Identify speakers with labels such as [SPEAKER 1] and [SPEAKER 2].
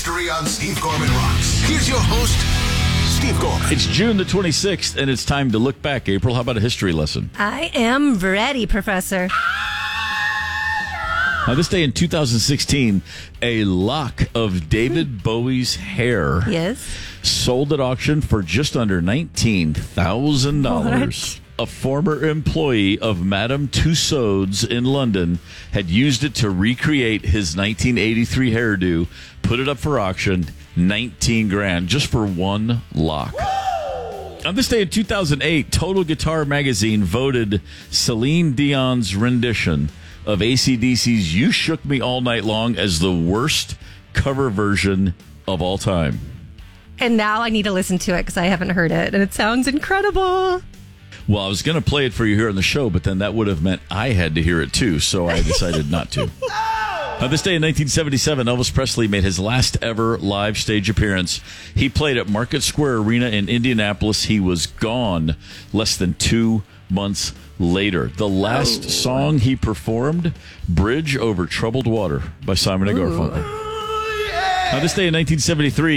[SPEAKER 1] history on Steve Gorman Rocks. Here's your host, Steve Gorman.
[SPEAKER 2] It's June the 26th, and it's time to look back. April, how about a history lesson?
[SPEAKER 3] I am ready, Professor.
[SPEAKER 2] Now, this day in 2016, a lock of David Bowie's hair sold at auction for just under $19,000. A former employee of Madame Tussauds in London had used it to recreate his 1983 hairdo, put it up for auction, $19,000 just for one lock. On this day in 2008, Total Guitar Magazine voted Celine Dion's rendition of AC/DC's You Shook Me All Night Long as the worst cover version of all time.
[SPEAKER 3] And now I need to listen to it because I haven't heard it, and it sounds incredible.
[SPEAKER 2] Well, I was going to play it for you here on the show, but then that would have meant I had to hear it too, so I decided not to. On this day in 1977, Elvis Presley made his last ever live stage appearance. He played at Market Square Arena in Indianapolis. He was gone less than 2 months later. The last song he performed, Bridge Over Troubled Water by Simon & Garfunkel. On this day in 1973,